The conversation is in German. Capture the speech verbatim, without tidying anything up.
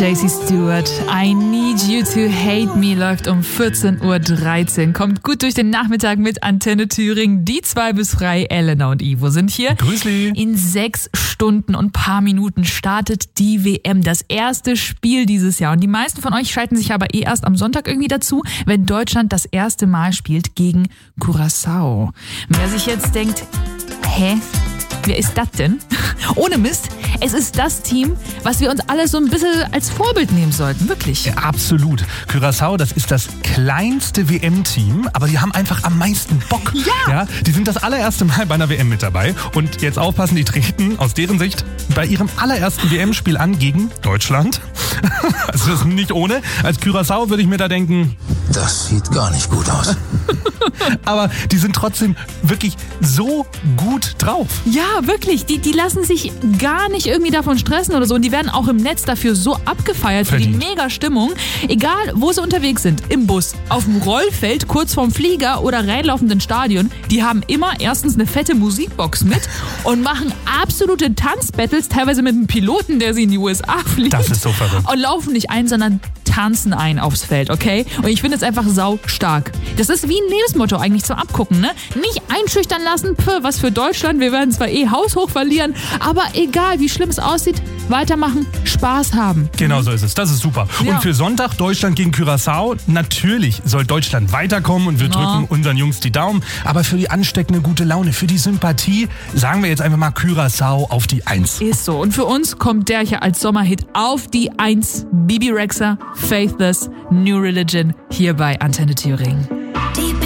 J C Stewart, I Need You to Hate Me läuft um vierzehn Uhr dreizehn. Kommt gut durch den Nachmittag mit Antenne Thüringen. Die zwei bis frei, Elena und Ivo sind hier. Grüßli. In sechs Stunden und paar Minuten startet die W M, das erste Spiel dieses Jahr. Und die meisten von euch schalten sich aber eh erst am Sonntag irgendwie dazu, wenn Deutschland das erste Mal spielt gegen Curaçao. Wer sich jetzt denkt, hä? Wer ist das denn? Ohne Mist, es ist das Team, was wir uns alle so ein bisschen als Vorbild nehmen sollten, wirklich. Ja, absolut. Curaçao, das ist das kleinste W M-Team, aber die haben einfach am meisten Bock. Ja. ja! Die sind das allererste Mal bei einer W M mit dabei. Und jetzt aufpassen, die treten aus deren Sicht bei ihrem allerersten W M-Spiel an gegen Deutschland. Also das ist nicht ohne. Als Curaçao würde ich mir da denken, das sieht gar nicht gut aus. aber die sind trotzdem wirklich so gut drauf. Ja, wirklich. Die, die lassen sich gar nicht irgendwie davon stressen oder so. Und die werden auch im Netz dafür so abgefeiert für die mega Stimmung. Egal, wo sie unterwegs sind. Im Bus, auf dem Rollfeld, kurz vorm Flieger oder reinlaufenden Stadion. Die haben immer erstens eine fette Musikbox mit und machen absolute Tanzbattles, teilweise mit einem Piloten, der sie in die U S A fliegt. Das ist so verrückt. Und laufen nicht ein, sondern tanzen ein aufs Feld, okay? Und ich finde es einfach sau stark. Das ist wie ein Lebensmotto eigentlich zum Abgucken, ne? Nicht einschüchtern lassen, pff, was für Deutschland, wir werden zwar eh haushoch verlieren, aber egal, wie schlimm es aussieht, weitermachen, Spaß haben. Genau so ist es, das ist super. Ja. Und für Sonntag Deutschland gegen Curaçao, natürlich soll Deutschland weiterkommen und wir Ja. drücken unseren Jungs die Daumen, aber für die ansteckende gute Laune, für die Sympathie, sagen wir jetzt einfach mal Curaçao auf die Eins. Ist so. Und für uns kommt der hier als Sommerhit auf die Eins. Bibi Rexha, Faithless, New Religion, hier bei Antenne Thüringen.